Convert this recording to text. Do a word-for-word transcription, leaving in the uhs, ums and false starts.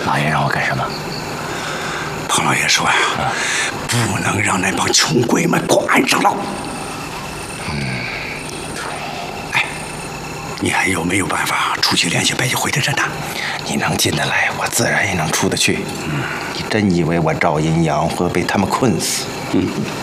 老爷让我干什么？ 唐老爷说呀、啊，不能让那帮穷鬼们破案上牢。嗯，哎，你还有没有办法出去联系白玉辉的人呢？ 你能进得来，我自然也能出得去。嗯，你真以为我赵阴阳会被他们困死？嗯。